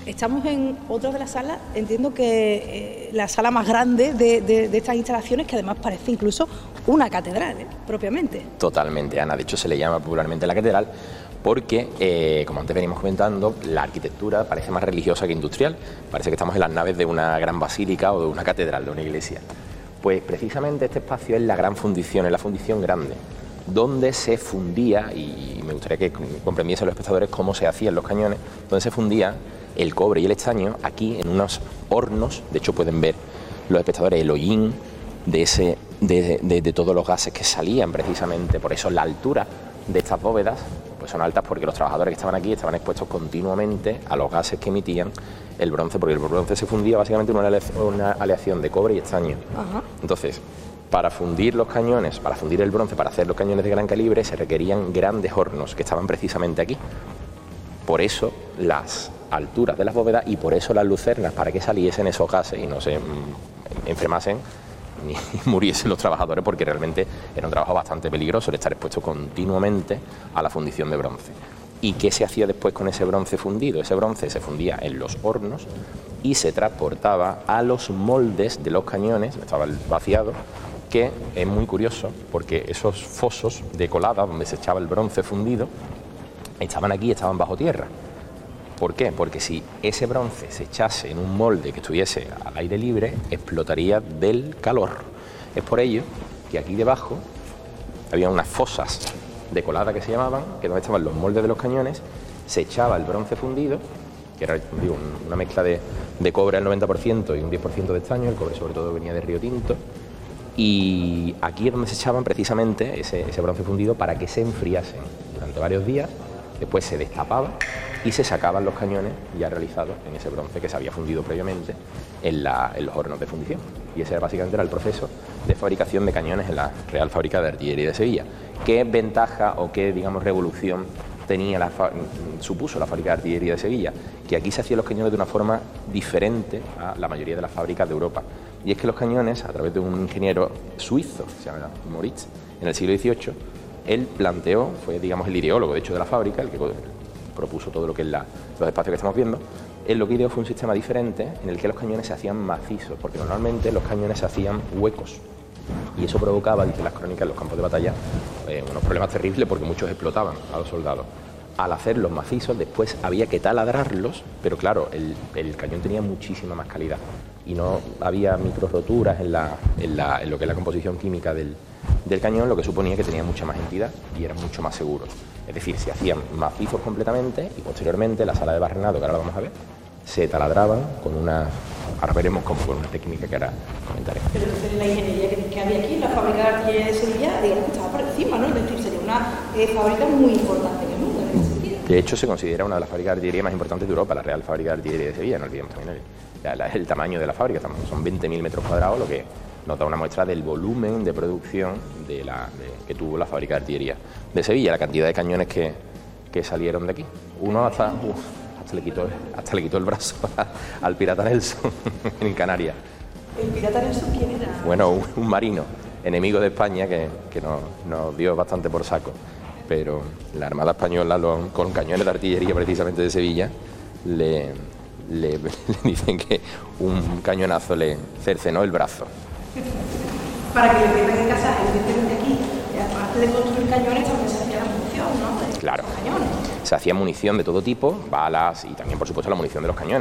Estamos en otra de las salas, entiendo que la sala más grande de estas instalaciones, que además parece incluso una catedral, propiamente. Totalmente, Ana. De hecho, se le llama popularmente la catedral porque, como antes venimos comentando, la arquitectura parece más religiosa que industrial. Parece que estamos en las naves de una gran basílica o de una catedral, de una iglesia. Pues precisamente este espacio es la gran fundición, es la fundición grande, donde se fundía, y me gustaría que comprendiesen los espectadores cómo se hacían los cañones, donde se fundía el cobre y el estaño aquí en unos hornos. De hecho, pueden ver los espectadores el hollín de todos los gases que salían precisamente. Por eso la altura de estas bóvedas pues son altas, porque los trabajadores que estaban aquí estaban expuestos continuamente a los gases que emitían el bronce, porque el bronce se fundía básicamente en una aleación de cobre y estaño. Ajá. Entonces, para fundir los cañones, para fundir el bronce, para hacer los cañones de gran calibre, se requerían grandes hornos que estaban precisamente aquí. Por eso las alturas de las bóvedas y por eso las lucernas, para que saliesen esos gases y no se enfermasen ni muriesen los trabajadores, porque realmente era un trabajo bastante peligroso el estar expuesto continuamente a la fundición de bronce. ¿Y qué se hacía después con ese bronce fundido? Ese bronce se fundía en los hornos y se transportaba a los moldes de los cañones, estaba el vaciado, que es muy curioso porque esos fosos de colada donde se echaba el bronce fundido estaban aquí, estaban bajo tierra. ¿Por qué? Porque si ese bronce se echase en un molde que estuviese al aire libre, explotaría del calor. Es por ello que aquí debajo había unas fosas de colada que se llamaban, que donde estaban los moldes de los cañones, se echaba el bronce fundido, que era, digo, una mezcla de cobre al 90% y un 10% de estaño. El cobre sobre todo venía de Río Tinto, y aquí es donde se echaban precisamente ese bronce fundido para que se enfriasen durante varios días. Después se destapaba y se sacaban los cañones ya realizados en ese bronce que se había fundido previamente en los hornos de fundición. Y ese básicamente era el proceso de fabricación de cañones en la Real Fábrica de Artillería de Sevilla. ¿Qué ventaja o qué, digamos, revolución supuso la Fábrica de Artillería de Sevilla? Que aquí se hacían los cañones de una forma diferente a la mayoría de las fábricas de Europa. Y es que los cañones, a través de un ingeniero suizo, que se llama Moritz, en el siglo XVIII, él planteó, fue, digamos, el ideólogo de hecho de la fábrica, el que propuso todo lo que es los espacios que estamos viendo. Él lo que ideó fue un sistema diferente en el que los cañones se hacían macizos, porque normalmente los cañones se hacían huecos, y eso provocaba, dicen las crónicas, en los campos de batalla, unos problemas terribles, porque muchos explotaban a los soldados. Al hacerlos macizos, después había que taladrarlos, pero claro, el cañón tenía muchísima más calidad y no había micro roturas en lo que es la composición química del cañón, lo que suponía que tenía mucha más entidad y eran mucho más seguros. Es decir, se hacían macizos completamente y posteriormente la sala de barrenado, que ahora lo vamos a ver, se taladraban con una, ahora veremos cómo, con una técnica que ahora comentaré. Pero entonces la ingeniería que había aquí en la fábrica de artillería de Sevilla, digamos que estaba por encima, ¿no? Es decir, sería una fábrica muy importante en el mundo, en ese sentido. De hecho, se considera una de las fábricas de artillería más importantes de Europa, la Real Fábrica de Artillería de Sevilla, no olvidemos también el tamaño de la fábrica, son 20.000 metros cuadrados, lo que nos da una muestra del volumen de producción que tuvo la Fábrica de Artillería de Sevilla, la cantidad de cañones que salieron de aquí. Uno hasta le quitó el brazo al pirata Nelson en Canarias. ¿El pirata Nelson quién era? Bueno, un marino enemigo de España que nos dio bastante por saco, pero la Armada Española, con cañones de artillería precisamente de Sevilla, le dicen que un cañonazo le cercenó el brazo. Para que lo que tengan en casa, evidentemente aquí, aparte de construir cañones, también se hacía la munición, ¿no? Claro. Cañones. Se hacía munición de todo tipo, balas y también, por supuesto, la munición de los cañones.